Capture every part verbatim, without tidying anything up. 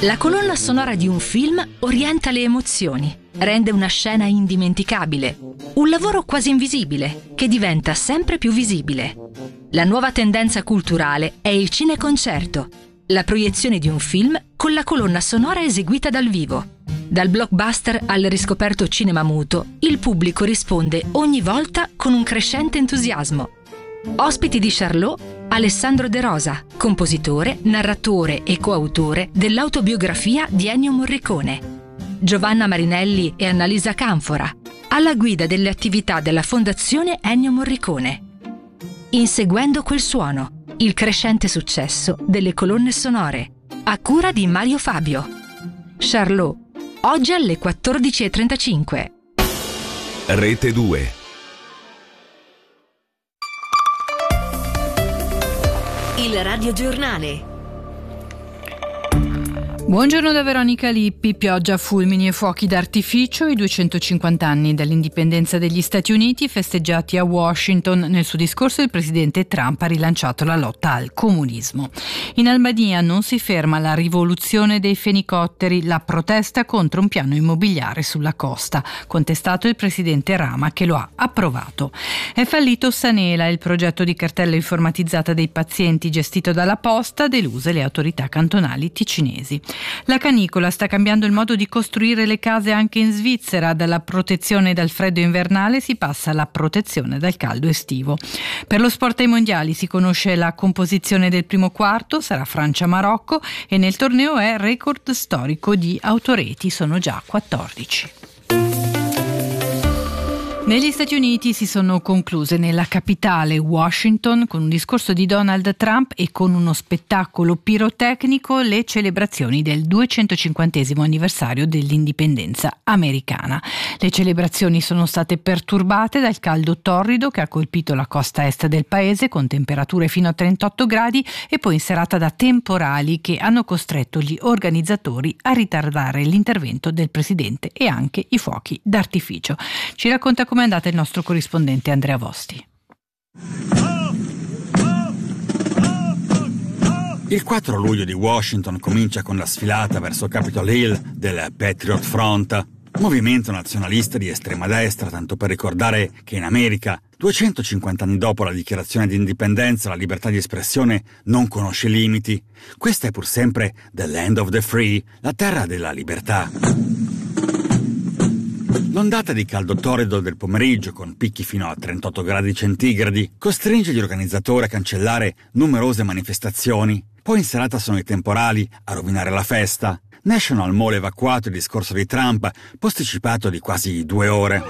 La colonna sonora di un film orienta le emozioni, rende una scena indimenticabile, un lavoro quasi invisibile che diventa sempre più visibile. La nuova tendenza culturale è il cineconcerto, la proiezione di un film con la colonna sonora eseguita dal vivo. Dal blockbuster al riscoperto cinema muto, il pubblico risponde ogni volta con un crescente entusiasmo. Ospiti di Charlot, Alessandro De Rosa, compositore, narratore e coautore dell'autobiografia di Ennio Morricone. Giovanna Marinelli e Annalisa Canfora, alla guida delle attività della Fondazione Ennio Morricone. Inseguendo quel suono, il crescente successo delle colonne sonore, a cura di Mario Fabio. Charlot, oggi alle quattordici e trentacinque. Rete due. Il radiogiornale. Buongiorno da Veronica Lippi. Pioggia, fulmini e fuochi d'artificio. I duecentocinquanta anni dall'indipendenza degli Stati Uniti festeggiati a Washington. Nel suo discorso il presidente Trump ha rilanciato la lotta al comunismo. In Albania non si ferma la rivoluzione dei fenicotteri, la protesta contro un piano immobiliare sulla costa, contestato il presidente Rama che lo ha approvato. È fallito Sanela, il progetto di cartella informatizzata dei pazienti gestito dalla Posta, deluse le autorità cantonali ticinesi. La canicola sta cambiando il modo di costruire le case anche in Svizzera. Dalla protezione dal freddo invernale si passa alla protezione dal caldo estivo. Per lo sport ai mondiali si conosce la composizione del primo quarto, sarà Francia-Marocco, e nel torneo è record storico di autoreti, sono già quattordici. Negli Stati Uniti si sono concluse nella capitale Washington con un discorso di Donald Trump e con uno spettacolo pirotecnico le celebrazioni del duecentocinquantesimo anniversario dell'indipendenza americana. Le celebrazioni sono state perturbate dal caldo torrido che ha colpito la costa est del paese con temperature fino a trentotto gradi e poi in serata da temporali che hanno costretto gli organizzatori a ritardare l'intervento del presidente e anche i fuochi d'artificio. Ci racconta come è andata il nostro corrispondente Andrea Vosti. Il quattro luglio di Washington comincia con la sfilata verso Capitol Hill del Patriot Front, movimento nazionalista di estrema destra, tanto per ricordare che in America, duecentocinquanta anni dopo la dichiarazione di indipendenza, la libertà di espressione non conosce limiti. Questa è pur sempre the land of the free, la terra della libertà. L'ondata di caldo torrido del pomeriggio, con picchi fino a trentotto gradi centigradi, costringe gli organizzatori a cancellare numerose manifestazioni. Poi in serata sono i temporali a rovinare la festa. National Mall evacuato, il discorso di Trump posticipato di quasi due ore.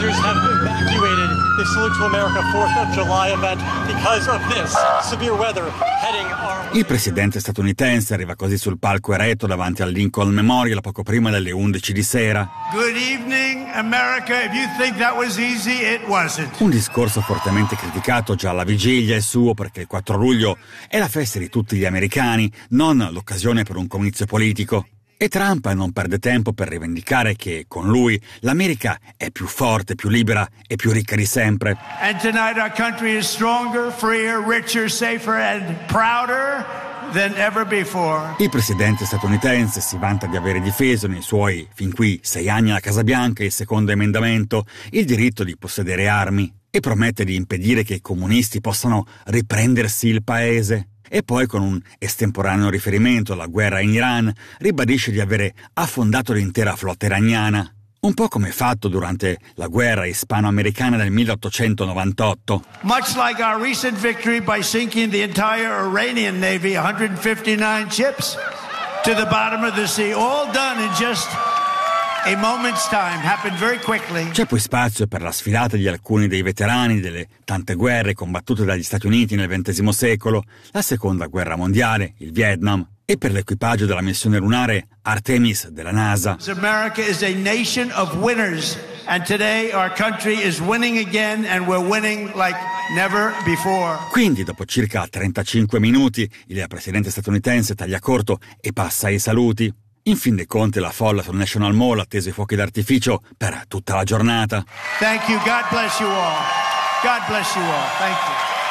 Il presidente statunitense arriva così sul palco eretto davanti al Lincoln Memorial poco prima delle undici di sera. Good evening, America. If you think that was easy, it wasn't. Un discorso fortemente criticato già alla vigilia è suo, perché il quattro luglio è la festa di tutti gli americani, non l'occasione per un comizio politico. E Trump non perde tempo per rivendicare che, con lui, l'America è più forte, più libera e più ricca di sempre. And tonight our country is stronger, freer, richer, safer and prouder than ever before. Il presidente statunitense si vanta di avere difeso nei suoi, fin qui, sei anni alla Casa Bianca, il secondo emendamento, il diritto di possedere armi, e promette di impedire che i comunisti possano riprendersi il paese. E poi, con un estemporaneo riferimento alla guerra in Iran, ribadisce di avere affondato l'intera flotta iraniana, un po' come fatto durante la guerra ispano-americana del milleottocentonovantotto. Much like our recent victory by sinking the entire Iranian Navy, one hundred fifty-nine ships to the bottom of the sea, all done in just a moment's time, happened very quickly. C'è poi spazio per la sfilata di alcuni dei veterani delle tante guerre combattute dagli Stati Uniti nel ventesimo secolo, la seconda guerra mondiale, il Vietnam, e per l'equipaggio della missione lunare Artemis della NASA. America is a nation of winners, and today our country is winning again, and we're winning like never before. Quindi, dopo circa trentacinque minuti, il presidente statunitense taglia corto e passa ai saluti. In fin dei conti la folla sul National Mall ha atteso i fuochi d'artificio per tutta la giornata. Thank you. God bless you all. God bless you all. Thank you.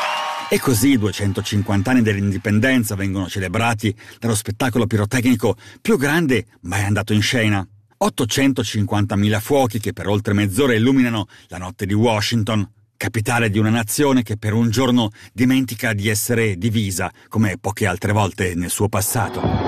E così i duecentocinquanta anni dell'indipendenza vengono celebrati dallo spettacolo pirotecnico più grande mai andato in scena. ottocentocinquantamila fuochi che per oltre mezz'ora illuminano la notte di Washington, capitale di una nazione che per un giorno dimentica di essere divisa, come poche altre volte nel suo passato.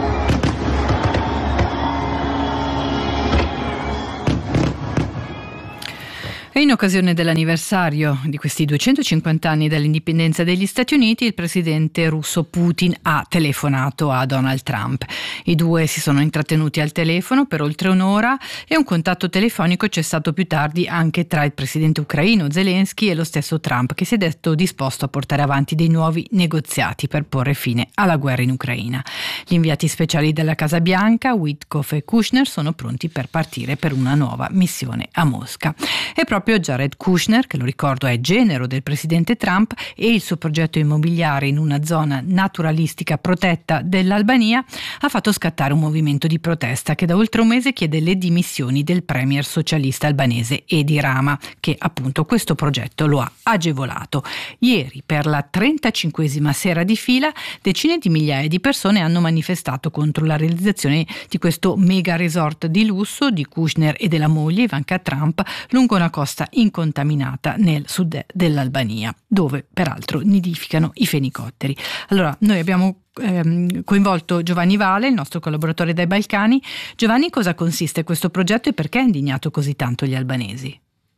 E in occasione dell'anniversario di questi duecentocinquanta anni dall'indipendenza degli Stati Uniti, il presidente russo Putin ha telefonato a Donald Trump. I due si sono intrattenuti al telefono per oltre un'ora e un contatto telefonico c'è stato più tardi anche tra il presidente ucraino Zelensky e lo stesso Trump, che si è detto disposto a portare avanti dei nuovi negoziati per porre fine alla guerra in Ucraina. Gli inviati speciali della Casa Bianca, Witkoff e Kushner, sono pronti per partire per una nuova missione a Mosca. E proprio Jared Kushner, che lo ricordo è genero del presidente Trump, e il suo progetto immobiliare in una zona naturalistica protetta dell'Albania ha fatto scattare un movimento di protesta che da oltre un mese chiede le dimissioni del premier socialista albanese Edi Rama, che appunto questo progetto lo ha agevolato. Ieri, per la trentacinquesima sera di fila, decine di migliaia di persone hanno manifestato contro la realizzazione di questo mega resort di lusso di Kushner e della moglie Ivanka Trump lungo una costa incontaminata nel sud dell'Albania, dove peraltro nidificano i fenicotteri. Allora, noi abbiamo ehm, coinvolto Giovanni Vale, il nostro collaboratore dai Balcani. Giovanni, cosa consiste questo progetto e perché ha indignato così tanto gli albanesi?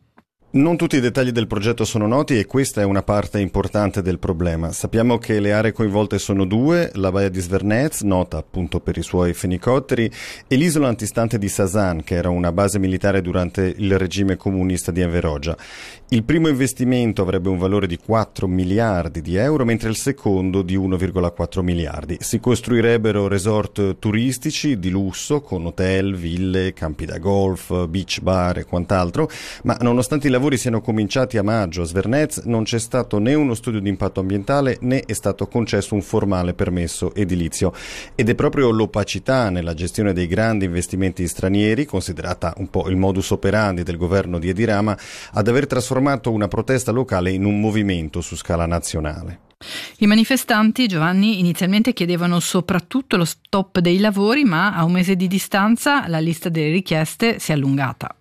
Non tutti i dettagli del progetto sono noti e questa è una parte importante del problema. Sappiamo che le aree coinvolte sono due, la baia di Zvernez, nota appunto per i suoi fenicotteri, e l'isola antistante di Sazan, che era una base militare durante il regime comunista di Enver Hoxha. Il primo investimento avrebbe un valore di quattro miliardi di euro, mentre il secondo di uno virgola quattro miliardi. Si costruirebbero resort turistici di lusso con hotel, ville, campi da golf, beach bar e quant'altro, ma nonostante i lavori siano cominciati a maggio a Zvernez non c'è stato né uno studio di impatto ambientale né è stato concesso un formale permesso edilizio, ed è proprio l'opacità nella gestione dei grandi investimenti stranieri, considerata un po' il modus operandi del governo di Edi Rama, ad aver trasformato una protesta locale in un movimento su scala nazionale. I manifestanti, Giovanni, inizialmente chiedevano soprattutto lo stop dei lavori, ma a un mese di distanza la lista delle richieste si è allungata.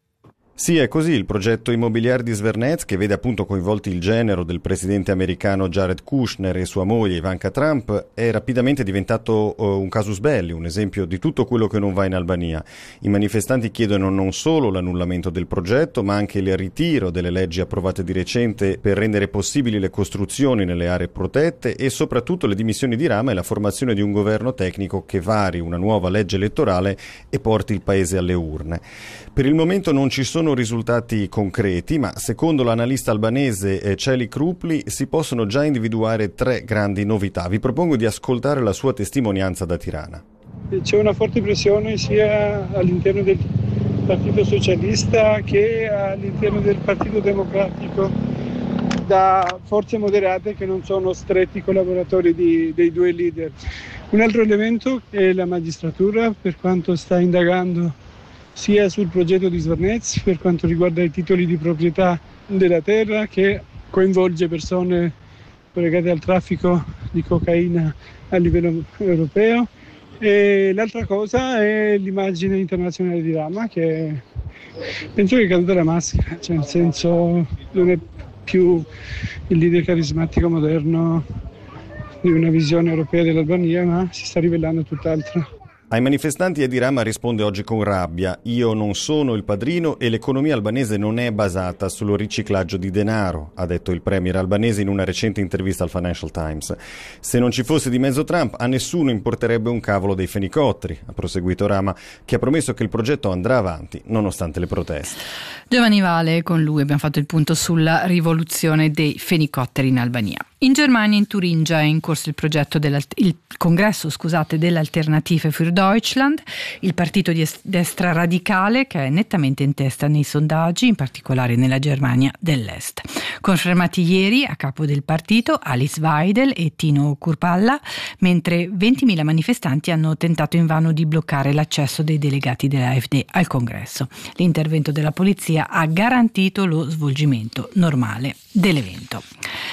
Sì, è così. Il progetto immobiliare di Zvernez, che vede appunto coinvolti il genero del presidente americano Jared Kushner e sua moglie Ivanka Trump, è rapidamente diventato uh, un casus belli, un esempio di tutto quello che non va in Albania. I manifestanti chiedono non solo l'annullamento del progetto, ma anche il ritiro delle leggi approvate di recente per rendere possibili le costruzioni nelle aree protette e soprattutto le dimissioni di Rama e la formazione di un governo tecnico che vari una nuova legge elettorale e porti il paese alle urne. Per il momento non ci sono risultati concreti, ma secondo l'analista albanese Çelik Krupli si possono già individuare tre grandi novità. Vi propongo di ascoltare la sua testimonianza da Tirana. C'è una forte pressione sia all'interno del Partito Socialista che all'interno del Partito Democratico da forze moderate che non sono stretti collaboratori di, dei due leader. Un altro elemento è la magistratura, per quanto sta indagando sia sul progetto di Zvernez per quanto riguarda i titoli di proprietà della terra, che coinvolge persone collegate al traffico di cocaina a livello europeo, e l'altra cosa è l'immagine internazionale di Rama, che penso che è caduta la maschera, cioè nel senso non è più il leader carismatico moderno di una visione europea dell'Albania, ma si sta rivelando tutt'altro. Ai manifestanti Edi Rama risponde oggi con rabbia: io non sono il padrino e l'economia albanese non è basata sul riciclaggio di denaro, ha detto il premier albanese in una recente intervista al Financial Times. Se non ci fosse di mezzo Trump, a nessuno importerebbe un cavolo dei fenicotteri, ha proseguito Rama, che ha promesso che il progetto andrà avanti nonostante le proteste. Giovanni Vale, con lui abbiamo fatto il punto sulla rivoluzione dei fenicotteri in Albania. In Germania, in Turingia, è in corso il progetto del congresso scusate, dell'Alternative für Deutschland, il partito di destra radicale che è nettamente in testa nei sondaggi, in particolare nella Germania dell'Est. Confermati ieri a capo del partito Alice Weidel e Tino Kurpalla, mentre ventimila manifestanti hanno tentato invano di bloccare l'accesso dei delegati dell'AfD al congresso. L'intervento della polizia ha garantito lo svolgimento normale dell'evento.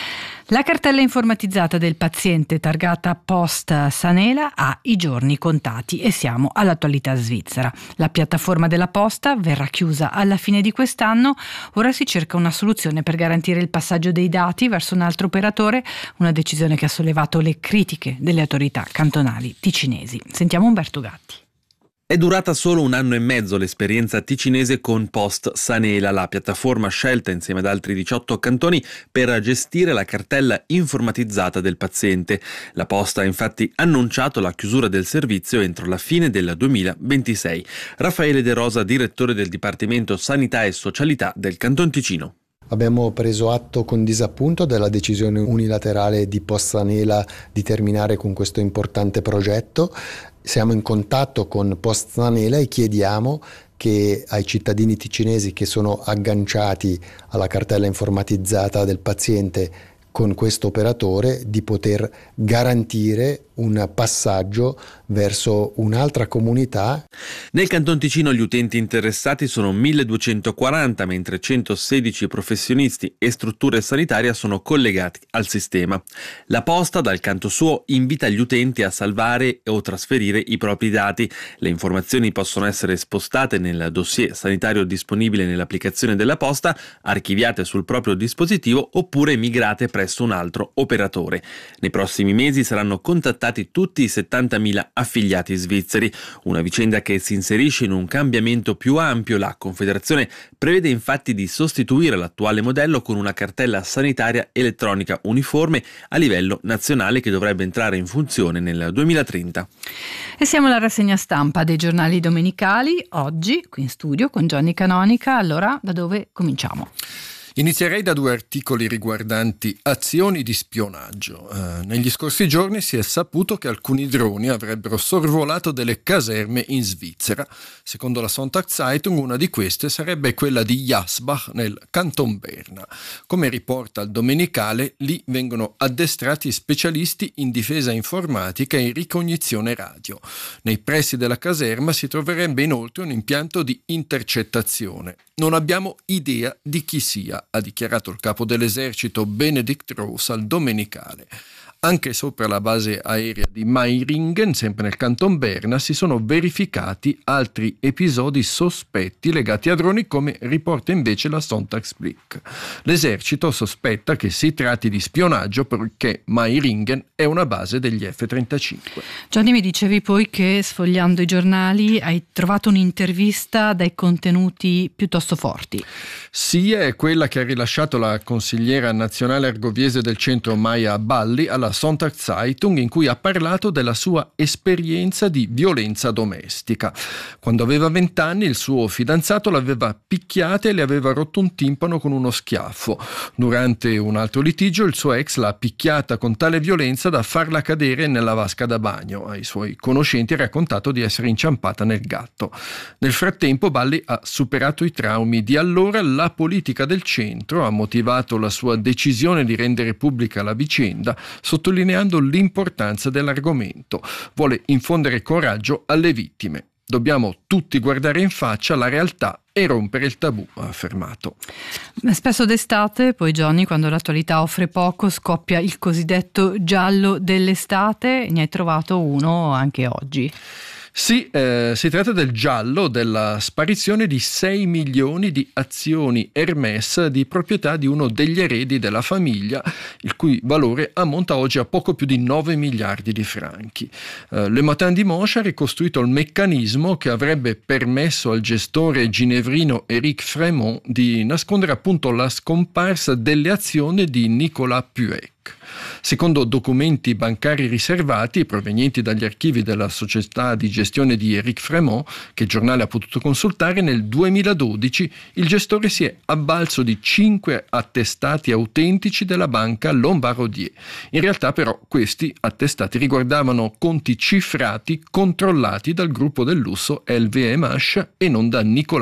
La cartella informatizzata del paziente targata Post Sanela ha i giorni contati e siamo all'attualità svizzera. La piattaforma della Posta verrà chiusa alla fine di quest'anno. Ora si cerca una soluzione per garantire il passaggio dei dati verso un altro operatore, una decisione che ha sollevato le critiche delle autorità cantonali ticinesi. Sentiamo Umberto Gatti. È durata solo un anno e mezzo l'esperienza ticinese con Post Sanela, la piattaforma scelta insieme ad altri diciotto cantoni per gestire la cartella informatizzata del paziente. La Posta ha infatti annunciato la chiusura del servizio entro la fine del duemilaventisei. Raffaele De Rosa, direttore del Dipartimento Sanità e Socialità del Canton Ticino. Abbiamo preso atto con disappunto della decisione unilaterale di Post Sanela di terminare con questo importante progetto. Siamo in contatto con Post Sanela e chiediamo che ai cittadini ticinesi che sono agganciati alla cartella informatizzata del paziente con questo operatore di poter garantire un passaggio verso un'altra comunità. Nel Canton Ticino gli utenti interessati sono milleduecentoquaranta, mentre centosedici professionisti e strutture sanitarie sono collegati al sistema. La Posta, dal canto suo, invita gli utenti a salvare o trasferire i propri dati. Le informazioni possono essere spostate nel dossier sanitario disponibile nell'applicazione della Posta, archiviate sul proprio dispositivo oppure migrate presso un altro operatore. Nei prossimi mesi saranno contattati tutti i settantamila affiliati svizzeri, una vicenda che si inserisce in un cambiamento più ampio. La Confederazione prevede infatti di sostituire l'attuale modello con una cartella sanitaria elettronica uniforme a livello nazionale che dovrebbe entrare in funzione nel duemilatrenta. E siamo alla rassegna stampa dei giornali domenicali, oggi qui in studio con Gianni Canonica. Allora, da dove cominciamo? Inizierei da due articoli riguardanti azioni di spionaggio. Eh, negli scorsi giorni si è saputo che alcuni droni avrebbero sorvolato delle caserme in Svizzera. Secondo la Sonntagszeitung, una di queste sarebbe quella di Jasbach nel Canton Berna. Come riporta il Domenicale, lì vengono addestrati specialisti in difesa informatica e ricognizione radio. Nei pressi della caserma si troverebbe inoltre un impianto di intercettazione. Non abbiamo idea di chi sia, ha dichiarato il capo dell'esercito Benedikt Rose al Domenicale. Anche sopra la base aerea di Meiringen, sempre nel Canton Berna, si sono verificati altri episodi sospetti legati a droni, come riporta invece la Sonntagsblick. L'esercito sospetta che si tratti di spionaggio perché Meiringen è una base degli F trentacinque. Gianni, mi dicevi poi che sfogliando i giornali hai trovato un'intervista dai contenuti piuttosto forti. Sì, è quella che ha rilasciato la consigliera nazionale argoviese del centro Maia Balli alla Sonntagszeitung, in cui ha parlato della sua esperienza di violenza domestica. Quando aveva vent'anni il suo fidanzato l'aveva picchiata e le aveva rotto un timpano con uno schiaffo. Durante un altro litigio il suo ex l'ha picchiata con tale violenza da farla cadere nella vasca da bagno. Ai suoi conoscenti ha raccontato di essere inciampata nel gatto. Nel frattempo Balli ha superato i traumi di allora. La politica del centro ha motivato la sua decisione di rendere pubblica la vicenda, sottolineando l'importanza dell'argomento. Vuole infondere coraggio alle vittime. Dobbiamo tutti guardare in faccia la realtà e rompere il tabù, ha affermato. Spesso d'estate, poi Johnny, quando l'attualità offre poco, scoppia il cosiddetto giallo dell'estate. Ne hai trovato uno anche oggi. Sì, eh, si tratta del giallo della sparizione di sei milioni di azioni Hermès di proprietà di uno degli eredi della famiglia, il cui valore ammonta oggi a poco più di nove miliardi di franchi. Eh, Le Matin Dimanche ha ricostruito il meccanismo che avrebbe permesso al gestore ginevrino Éric Frémont di nascondere appunto la scomparsa delle azioni di Nicolas Puech. Secondo documenti bancari riservati provenienti dagli archivi della società di gestione di Éric Frémont, che il giornale ha potuto consultare, nel duemiladodici il gestore si è avvalso di cinque attestati autentici della banca Lombardier. In realtà però questi attestati riguardavano conti cifrati controllati dal gruppo del lusso L V M H e non da Nicolas Puech.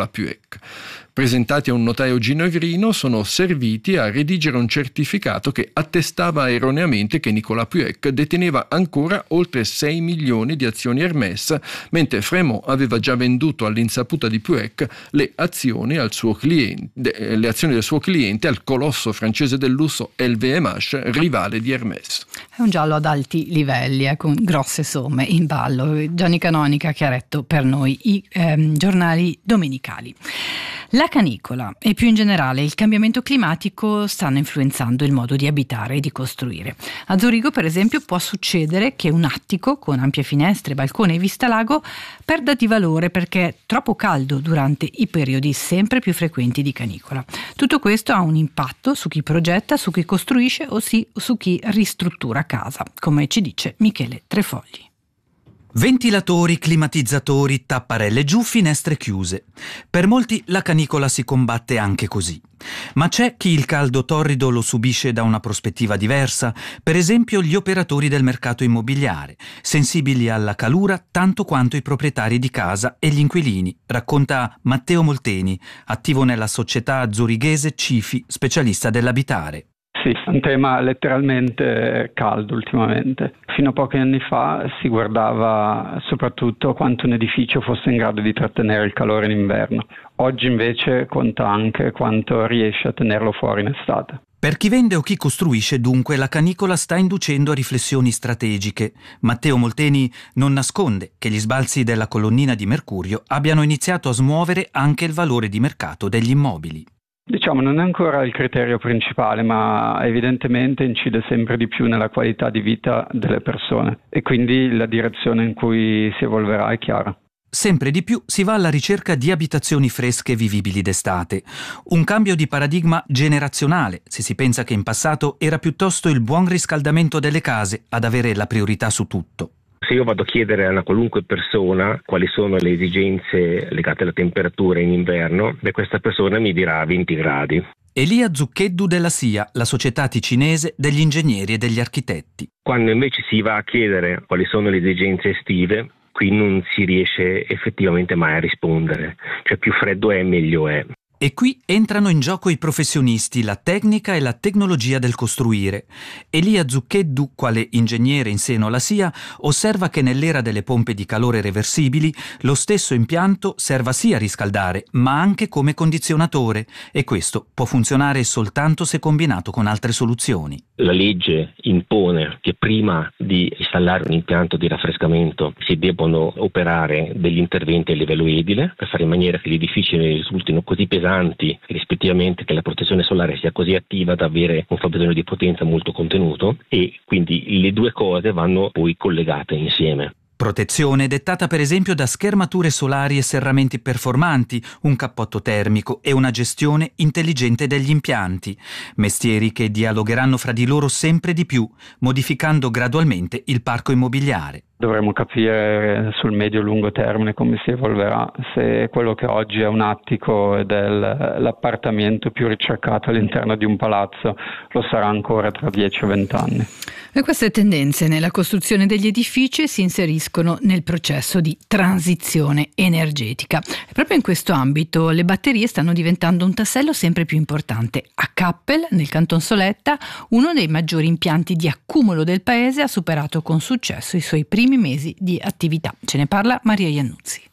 Puech. Presentati a un notaio ginevrino, sono serviti a redigere un certificato che attestava erroneamente che Nicolas Puech deteneva ancora oltre sei milioni di azioni Hermès, mentre Frémaux aveva già venduto all'insaputa di Puech le azioni, al suo cliente, le azioni del suo cliente al colosso francese del lusso L V M H, rivale di Hermès. È un giallo ad alti livelli, eh, con grosse somme in ballo. Gianni Canonica che ha retto per noi i ehm, giornali domenicali. La canicola e più in generale il cambiamento climatico stanno influenzando il modo di abitare e di costruire. A Zurigo, per esempio, può succedere che un attico con ampie finestre, balcone e vista lago perda di valore perché è troppo caldo durante i periodi sempre più frequenti di canicola. Tutto questo ha un impatto su chi progetta, su chi costruisce o sì, su chi ristruttura casa, come ci dice Michele Trefogli. Ventilatori, climatizzatori, tapparelle giù, finestre chiuse. Per molti la canicola si combatte anche così. Ma c'è chi il caldo torrido lo subisce da una prospettiva diversa, per esempio gli operatori del mercato immobiliare, sensibili alla calura tanto quanto i proprietari di casa e gli inquilini, racconta Matteo Molteni, attivo nella società zurighese Cifi, specialista dell'abitare. Sì, è un tema letteralmente caldo ultimamente. Fino a pochi anni fa si guardava soprattutto quanto un edificio fosse in grado di trattenere il calore in inverno. Oggi invece conta anche quanto riesce a tenerlo fuori in estate. Per chi vende o chi costruisce, dunque, la canicola sta inducendo a riflessioni strategiche. Matteo Molteni non nasconde che gli sbalzi della colonnina di mercurio abbiano iniziato a smuovere anche il valore di mercato degli immobili. Diciamo, non è ancora il criterio principale, ma evidentemente incide sempre di più nella qualità di vita delle persone e quindi la direzione in cui si evolverà è chiara. Sempre di più si va alla ricerca di abitazioni fresche e vivibili d'estate. Un cambio di paradigma generazionale, se si pensa che in passato era piuttosto il buon riscaldamento delle case ad avere la priorità su tutto. Se io vado a chiedere a una qualunque persona quali sono le esigenze legate alla temperatura in inverno, beh, questa persona mi dirà venti gradi. Elia Zuccheddu della S I A, la società ticinese degli ingegneri e degli architetti. Quando invece si va a chiedere quali sono le esigenze estive, qui non si riesce effettivamente mai a rispondere. Cioè più freddo è, meglio è. E qui entrano in gioco i professionisti, la tecnica e la tecnologia del costruire. Elia Zuccheddu, quale ingegnere in seno alla S I A, osserva che nell'era delle pompe di calore reversibili lo stesso impianto serva sia a riscaldare, ma anche come condizionatore, e questo può funzionare soltanto se combinato con altre soluzioni. La legge impone che prima di installare un impianto di raffrescamento si debbano operare degli interventi a livello edile per fare in maniera che gli edifici ne risultino così pesanti rispettivamente che la protezione solare sia così attiva da avere un fabbisogno di potenza molto contenuto, e quindi le due cose vanno poi collegate insieme. Protezione dettata per esempio da schermature solari e serramenti performanti, un cappotto termico e una gestione intelligente degli impianti, mestieri che dialogheranno fra di loro sempre di più, modificando gradualmente il parco immobiliare. Dovremo capire sul medio-lungo termine come si evolverà, se quello che oggi è un attico ed è l'appartamento più ricercato all'interno di un palazzo lo sarà ancora tra dieci o venti anni. E queste tendenze nella costruzione degli edifici si inseriscono nel processo di transizione energetica. E proprio in questo ambito le batterie stanno diventando un tassello sempre più importante. A Kappel, nel Canton Soletta, uno dei maggiori impianti di accumulo del paese, ha superato con successo i suoi primi mesi di attività. Ce ne parla Maria Iannuzzi.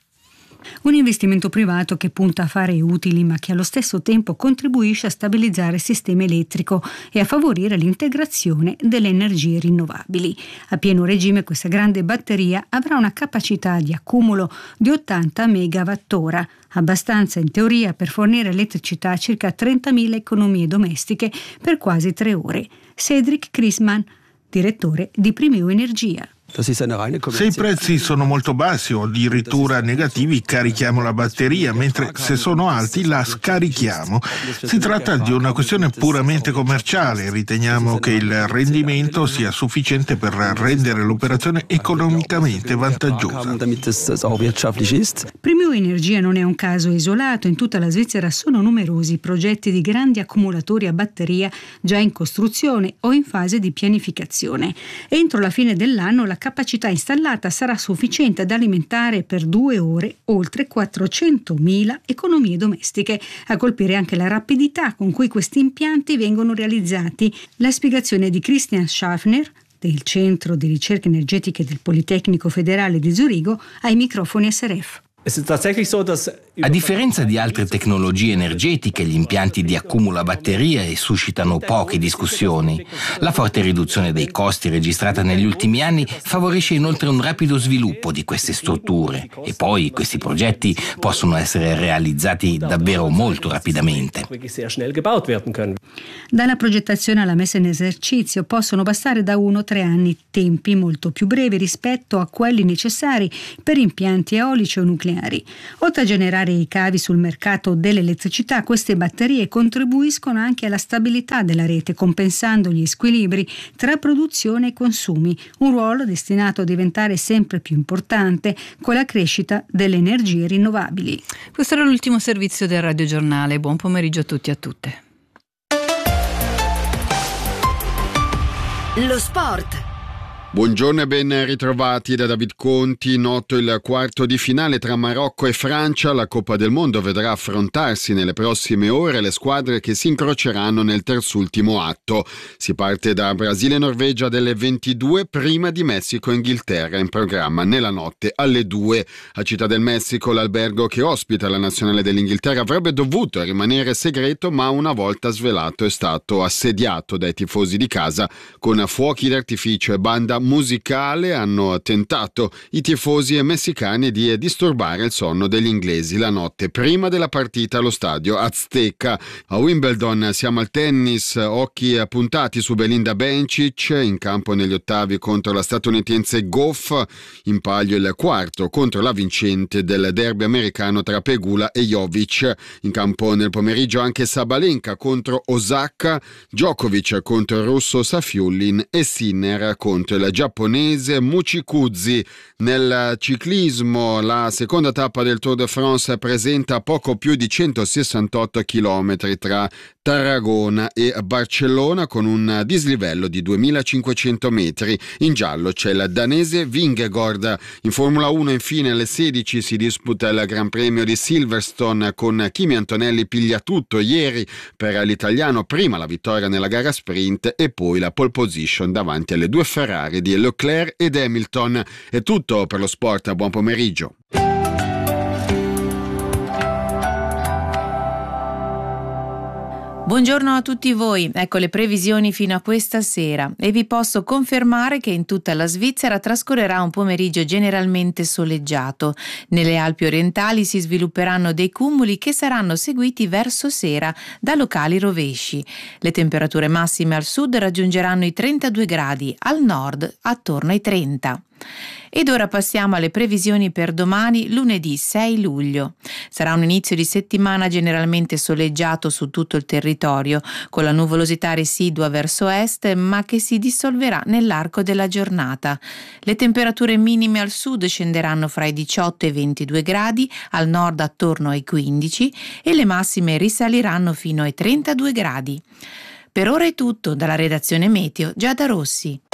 Un investimento privato che punta a fare utili ma che allo stesso tempo contribuisce a stabilizzare il sistema elettrico e a favorire l'integrazione delle energie rinnovabili. A pieno regime questa grande batteria avrà una capacità di accumulo di ottanta megawattora, abbastanza in teoria per fornire elettricità a circa trentamila economie domestiche per quasi tre ore. Cedric Chrisman, direttore di Primeo Energia. Se i prezzi sono molto bassi o addirittura negativi, carichiamo la batteria, mentre se sono alti la scarichiamo. Si tratta di una questione puramente commerciale. Riteniamo che il rendimento sia sufficiente per rendere l'operazione economicamente vantaggiosa. Primeo Energia non è un caso isolato. In tutta la Svizzera sono numerosi progetti di grandi accumulatori a batteria già in costruzione o in fase di pianificazione. Entro la fine dell'anno la capacità installata sarà sufficiente ad alimentare per due ore oltre quattrocentomila economie domestiche, a colpire anche la rapidità con cui questi impianti vengono realizzati. La spiegazione di Christian Schaffner del Centro di Ricerche Energetiche del Politecnico Federale di Zurigo ai microfoni S R F. A differenza di altre tecnologie energetiche, gli impianti di accumulabatterie suscitano poche discussioni. La forte riduzione dei costi registrata negli ultimi anni favorisce inoltre un rapido sviluppo di queste strutture e poi questi progetti possono essere realizzati davvero molto rapidamente. Dalla progettazione alla messa in esercizio possono bastare da uno a tre anni, tempi molto più brevi rispetto a quelli necessari per impianti eolici o nucleari. Oltre a generare i cavi sul mercato dell'elettricità, queste batterie contribuiscono anche alla stabilità della rete, compensando gli squilibri tra produzione e consumi, un ruolo destinato a diventare sempre più importante con la crescita delle energie rinnovabili. Questo era l'ultimo servizio del radiogiornale. Buon pomeriggio a tutti e a tutte. Lo sport. Buongiorno e ben ritrovati da David Conti. Noto il quarto di finale tra Marocco e Francia. La Coppa del Mondo vedrà affrontarsi nelle prossime ore le squadre che si incroceranno nel terzultimo atto. Si parte da Brasile e Norvegia delle ventidue, prima di Messico e Inghilterra in programma nella notte alle due. A Città del Messico l'albergo che ospita la nazionale dell'Inghilterra avrebbe dovuto rimanere segreto, ma una volta svelato è stato assediato dai tifosi di casa con fuochi d'artificio e banda musicale. Hanno tentato i tifosi messicani di disturbare il sonno degli inglesi la notte prima della partita allo stadio Azteca. A Wimbledon siamo al tennis, occhi puntati su Belinda Bencic in campo negli ottavi contro la statunitense Goff, in palio il quarto contro la vincente del derby americano tra Pegula e Jovic. In campo nel pomeriggio anche Sabalenka contro Osaka, Djokovic contro il russo Safiullin e Sinner contro il giapponese Muchikuzzi. Nel ciclismo la seconda tappa del Tour de France presenta poco più di centosessantotto chilometri tra Tarragona e Barcellona con un dislivello di duemilacinquecento metri. In giallo c'è il danese Vingegaard. In Formula uno infine alle sedici si disputa il Gran Premio di Silverstone con Kimi Antonelli piglia tutto ieri per l'italiano, prima la vittoria nella gara sprint e poi la pole position davanti alle due Ferrari di Leclerc ed Hamilton. È tutto per lo sport, buon pomeriggio. Buongiorno a tutti voi, ecco le previsioni fino a questa sera e vi posso confermare che in tutta la Svizzera trascorrerà un pomeriggio generalmente soleggiato. Nelle Alpi orientali si svilupperanno dei cumuli che saranno seguiti verso sera da locali rovesci. Le temperature massime al sud raggiungeranno i trentadue gradi, al nord attorno ai trenta. Ed ora passiamo alle previsioni per domani, lunedì sei luglio. Sarà un inizio di settimana generalmente soleggiato su tutto il territorio, con la nuvolosità residua verso est, ma che si dissolverà nell'arco della giornata. Le temperature minime al sud scenderanno fra i diciotto e i ventidue gradi, al nord attorno ai quindici e le massime risaliranno fino ai trentadue gradi. Per ora è tutto, dalla redazione Meteo Giada Rossi.